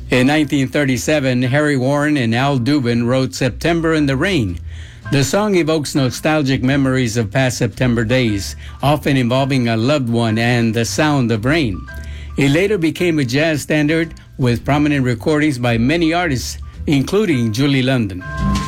In 1937, Harry Warren and Al Dubin wrote September in the Rain. The song evokes nostalgic memories of past September days, often involving a loved one and the sound of rain. It later became a jazz standard with prominent recordings by many artists, including Julie London.